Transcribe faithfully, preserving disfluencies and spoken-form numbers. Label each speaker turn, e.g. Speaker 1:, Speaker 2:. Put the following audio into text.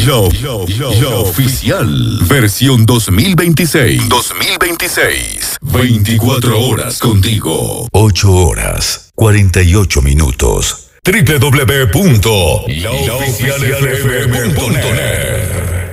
Speaker 1: Yo, yo, yo, yo oficial. Versión dos mil veintiséis. dos mil veintiséis. veinticuatro horas contigo. ocho horas, cuarenta y ocho minutos. doble u doble u doble u punto la oficial f m punto net